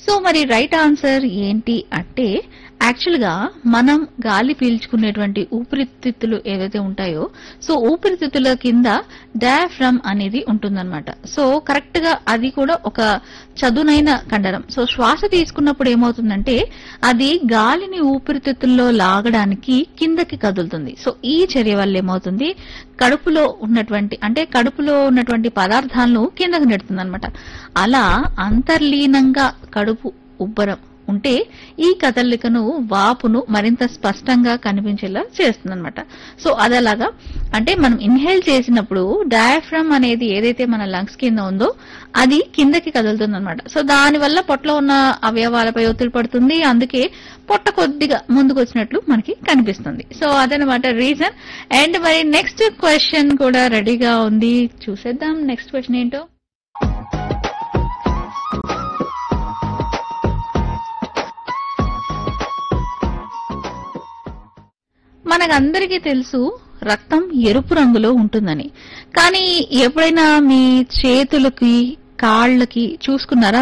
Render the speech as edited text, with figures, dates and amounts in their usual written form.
So మరి right answer ఏంటి అంటే యాక్చువల్ గా మనం గాలి పీల్చుకునేటువంటి ఊపిరితిత్తులు ఏవైతే ఉంటాయో సో ఊపిరితిత్తుల కింద డయాఫ్రమ్ అనేది ఉంటుందన్నమాట. సో కరెక్ట్ గా అది కూడా ఒక చదునైన కండరం. సో శ్వాస తీసుకున్నప్పుడు ఏమవుతుందంటే అది గాలిని ఊపిరితిత్తుల్లో లాగడానికి కిందకి కదులుతుంది. సో ఈ చర్య వల్ల ఏమవుతుంది కడుపులో ఉన్నటువంటి పదార్థాలను కిందకి నెడుతుంది అనమాట. అలా అంతర్లీనంగా కడుపు ఉబ్బరం ఉంటే ఈ కదలికను వాపును మరింత స్పష్టంగా కనిపించేలా చేస్తుందన్నమాట. సో అదలాగా అంటే మనం ఇన్హేల్ చేసినప్పుడు డయాఫ్రమ్ అనేది ఏదైతే మన లంగ్స్ కింద ఉందో అది కిందకి కదులుతుంది అనమాట. సో దానివల్ల పొట్టలో ఉన్న అవయవాలపై ఒత్తిడి పడుతుంది. అందుకే పొట్ట కొద్దిగా ముందుకు వచ్చినట్లు మనకి కనిపిస్తుంది. సో అదనమాట రీజన్. అండ్ మరి నెక్స్ట్ క్వశ్చన్ కూడా రెడీగా ఉంది, చూసేద్దాం నెక్స్ట్ క్వశ్చన్ ఏంటో. మనకందరికీ తెలుసు రక్తం ఎరుపు రంగులో ఉంటుందని. కానీ ఎప్పుడైనా మీ చేతులకి కాళ్ళకి చూసుకున్నారా